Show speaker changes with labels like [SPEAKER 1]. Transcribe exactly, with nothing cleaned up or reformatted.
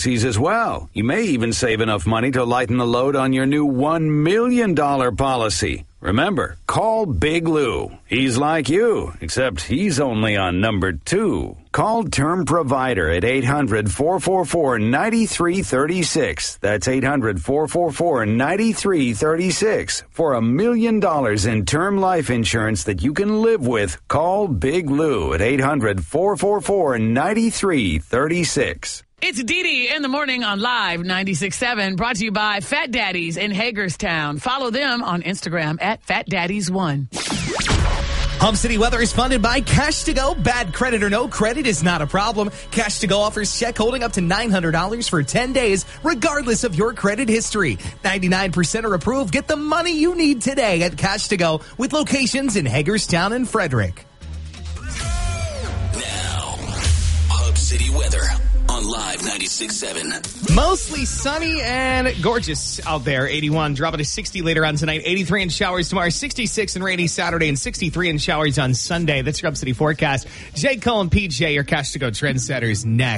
[SPEAKER 1] policies as well. You may even save enough money to lighten the load on your new one million dollars policy. Remember, call Big Lou. He's like you, except he's only on number two. Call Term Provider at eight hundred, four four four, nine three three six. That's eight hundred, four four four, nine three three six. For a million dollars in term life insurance that you can live with, call Big Lou at eight hundred, four four four, nine three three six.
[SPEAKER 2] It's Dee Dee in the morning on Live ninety-six point seven, brought to you by Fat Daddies in Hagerstown. Follow them on Instagram at Fat Daddies one.
[SPEAKER 3] Hub City weather is funded by Cash to Go. Bad credit or no credit is not a problem. Cash to Go offers check holding up to nine hundred dollars for ten days, regardless of your credit history. ninety-nine percent are approved. Get the money you need today at Cash to Go, with locations in Hagerstown and Frederick.
[SPEAKER 4] Now, Hub City weather on Live ninety-six point seven.
[SPEAKER 3] Mostly sunny and gorgeous out there. eighty-one, dropping to sixty later on tonight. eighty-three in showers tomorrow. sixty-six and rainy Saturday, and sixty-three in showers on Sunday. That's your Hub City forecast. Jay Cole and P J, your Cash to Go trendsetters, next.